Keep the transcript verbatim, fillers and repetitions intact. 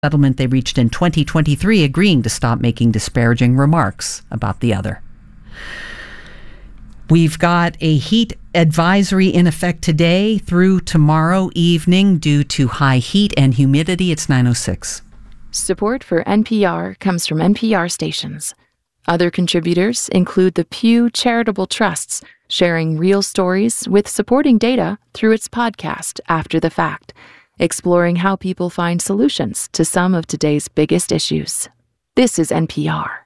settlement they reached in twenty twenty-three, agreeing to stop making disparaging remarks about the other. We've got a heat advisory in effect today through tomorrow evening due to high heat and humidity. It's nine oh six. Support for N P R comes from N P R stations. Other contributors include the Pew Charitable Trusts, sharing real stories with supporting data through its podcast After the Fact, exploring how people find solutions to some of today's biggest issues. This is N P R.